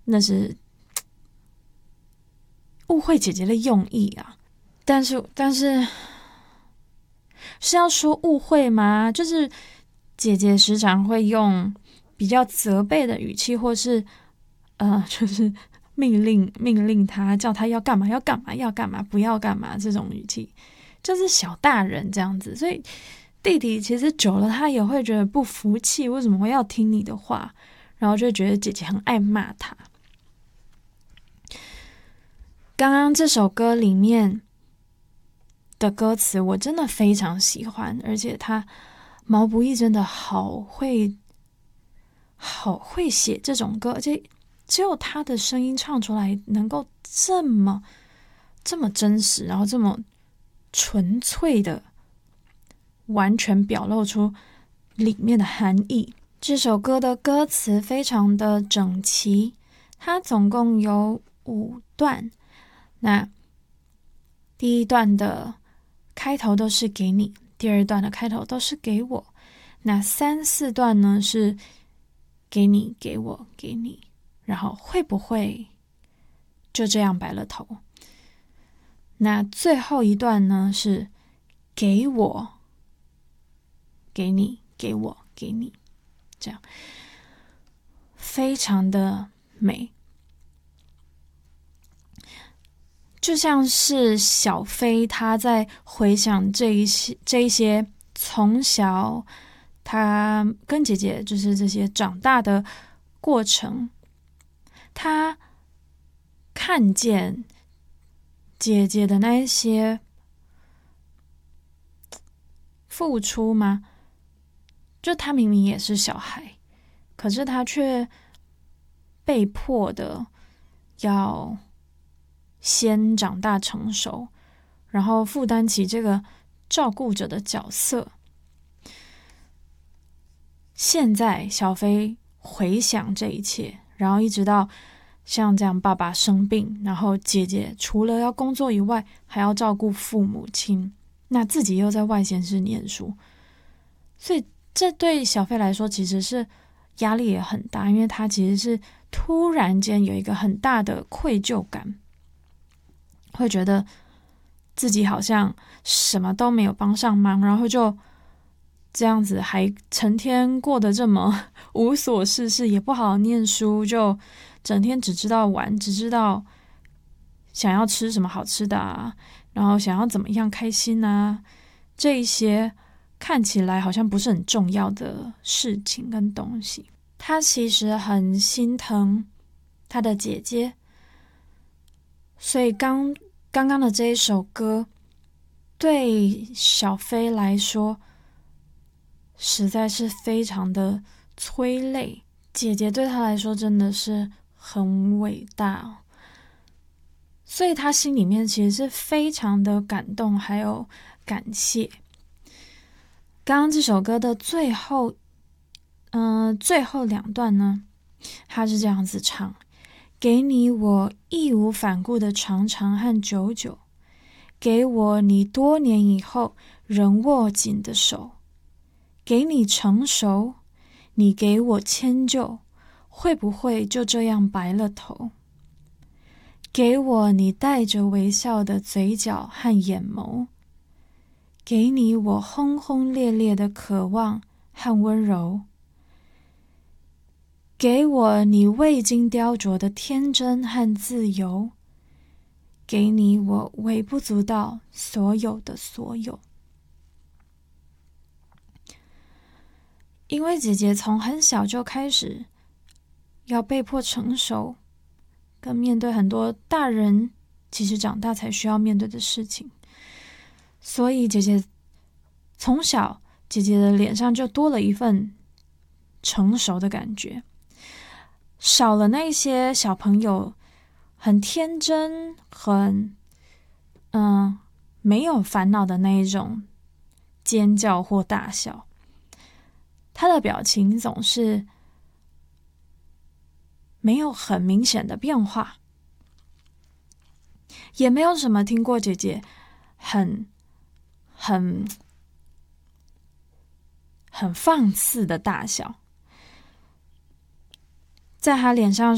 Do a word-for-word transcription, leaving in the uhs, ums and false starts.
那是误会姐姐的用意啊。但是但是是要说误会吗？就是姐姐时常会用比较责备的语气，或是呃，就是命令命令他，叫他要干嘛要干嘛要干嘛不要干嘛，这种语气就是小大人这样子。所以弟弟其实久了他也会觉得不服气，为什么会要听你的话，然后就觉得姐姐很爱骂他。刚刚这首歌里面的歌词我真的非常喜欢，而且他毛不易真的好会好会写这种歌，而且只有他的声音唱出来能够这么这么真实，然后这么纯粹的完全表露出里面的含义。这首歌的歌词非常的整齐，它总共有五段。那第一段的开头都是给你，第二段的开头都是给我，那三四段呢是给你给我给你，然后会不会就这样白了头。那最后一段呢是给我给你给我给你，这样非常的美。就像是小飞他在回想这一些这一些从小他跟姐姐就是这些长大的过程，他看见姐姐的那一些付出吗？就他明明也是小孩，可是他却被迫的要先长大成熟，然后负担起这个照顾者的角色。现在小飞回想这一切，然后一直到像这样爸爸生病，然后姐姐除了要工作以外还要照顾父母亲，那自己又在外县市念书，所以这对小飞来说其实是压力也很大，因为他其实是突然间有一个很大的愧疚感，会觉得自己好像什么都没有帮上忙，然后就这样子还成天过得这么无所事事，也不好好念书，就整天只知道玩，只知道想要吃什么好吃的啊，然后想要怎么样开心啊，这一些看起来好像不是很重要的事情跟东西。他其实很心疼他的姐姐，所以刚刚刚的这一首歌对小飞来说实在是非常的催泪，姐姐对他来说真的是很伟大哦，所以他心里面其实是非常的感动还有感谢。刚刚这首歌的最后嗯、呃，最后两段呢，他是这样子唱：给你我义无反顾的长长和久久，给我你多年以后仍握紧的手，给你成熟，你给我迁就，会不会就这样白了头？给我你带着微笑的嘴角和眼眸，给你我轰轰烈烈的渴望和温柔，给我你未经雕琢的天真和自由，给你我微不足道所有的所有。因为姐姐从很小就开始要被迫成熟，跟面对很多大人其实长大才需要面对的事情，所以姐姐从小姐姐的脸上就多了一份成熟的感觉，少了那些小朋友很天真很嗯没有烦恼的那一种尖叫或大笑。他的表情总是没有很明显的变化，也没有什么听过姐姐很很很放肆的大笑，在他脸上